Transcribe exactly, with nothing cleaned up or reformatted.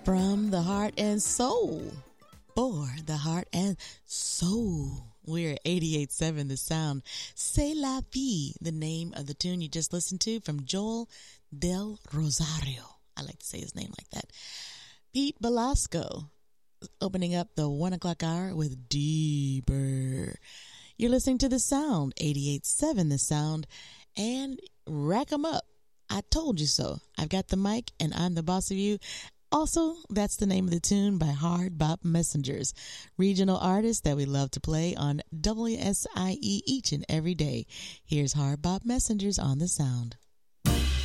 From the heart and soul, for the heart and soul. We're at eighty-eight point seven The Sound. C'est la vie, the name of the tune you just listened to from Joel Del Rosario. I like to say his name like that. Pete Velasco, opening up the one o'clock hour with Deeper. You're listening to The Sound, eighty-eight point seven The Sound, and rack 'em up. I told you so. I've got the mic, and I'm the boss of you. Also, that's the name of the tune by Hard Bop Messengers, regional artists that we love to play on W S I E each and every day. Here's Hard Bop Messengers on The Sound.